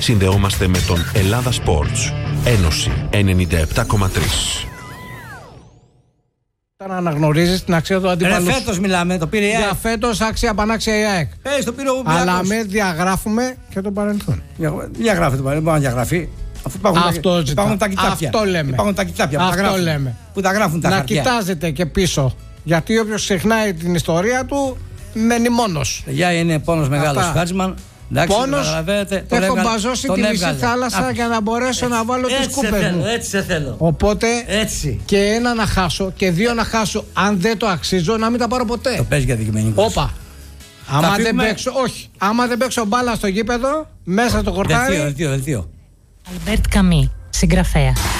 Συνδεόμαστε με τον Ελλάδα Sports. Ένωση 97,3. Να αναγνωρίζεις την αξία του αντίπαλου. Φέτος μιλάμε, το πήρε η ΑΕΚ. Για φέτος άξια πανάξια η ΑΕΚ. Το πήρε ο αλλά με διαγράφουμε και το παρελθόν. Διαγράφει το παρελθόν, μπορεί να διαγραφεί. Αφού υπάρχουν τα κοιτάπια. Αυτό λέμε. Υπάρχουν τα κοιτάπια αυτό λέμε. Που τα γράφουν τα χαρτιά. Να κοιτάζετε και πίσω. Γιατί όποιος ξεχνάει την ιστορία του μένει μόνος. Για είναι πόνος μεγάλος Χάτσμαν. Πόνος, έχω μπαζώσει τη μισή θάλασσα για να μπορέσω να βάλω τις κούπες μου. Έτσι σε θέλω. Οπότε και ένα να χάσω και δύο να χάσω. Αν δεν το αξίζω, να μην τα πάρω ποτέ. Το παίζει για δικημένικος. Όπα. Άμα δεν παίξω μπάλα στο γήπεδο, μέσα στο κορτάρι. Δελτίο. Αλμπέρτ Καμί, συγγραφέα.